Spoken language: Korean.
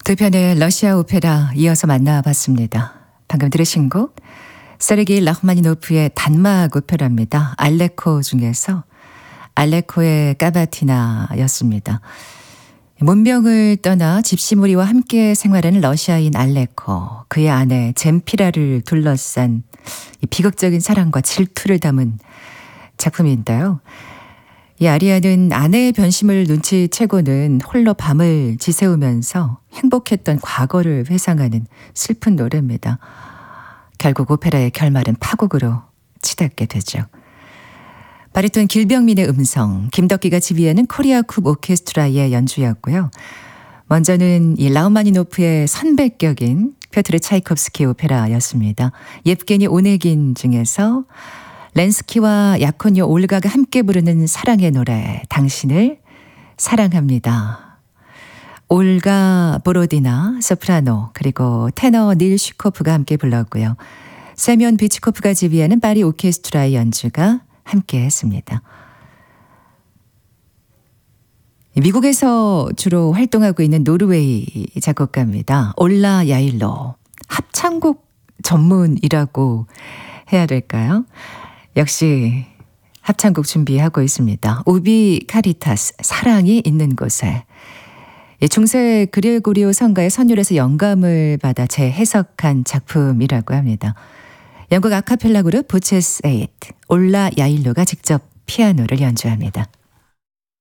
두 편의 러시아 오페라 이어서 만나봤습니다. 방금 들으신 곡 세르게이 라흐마니노프의 단막 오페라입니다. 알레코 중에서 알레코의 까바티나였습니다. 문명을 떠나 집시무리와 함께 생활하는 러시아인 알레코, 그의 아내 젬피라를 둘러싼 이 비극적인 사랑과 질투를 담은 작품인데요. 이 아리아는 아내의 변심을 눈치채고는 홀로 밤을 지새우면서 행복했던 과거를 회상하는 슬픈 노래입니다. 결국 오페라의 결말은 파국으로 치닫게 되죠. 바리톤 길병민의 음성, 김덕기가 지휘하는 코리아쿱 오케스트라의 연주였고요. 먼저는 이 라흐마니노프의 선배격인 퓨트르 차이콥스키 오페라였습니다. 예프게니 오네긴 중에서 렌스키와 야코뇨 올가가 함께 부르는 사랑의 노래, 당신을 사랑합니다. 올가 보로디나 소프라노, 그리고 테너 닐 슈코프가 함께 불렀고요. 세면 비치코프가 지휘하는 파리 오케스트라의 연주가 함께 했습니다. 미국에서 주로 활동하고 있는 노르웨이 작곡가입니다. 올라 야일로. 합창곡 전문이라고 해야 될까요? 역시 합창곡 준비하고 있습니다. 우비 카리타스, 사랑이 있는 곳에. 중세 그레고리오 성가의 선율에서 영감을 받아 재해석한 작품이라고 합니다. 영국 아카펠라 그룹 보체스 에잇, 올라 야일로가 직접 피아노를 연주합니다.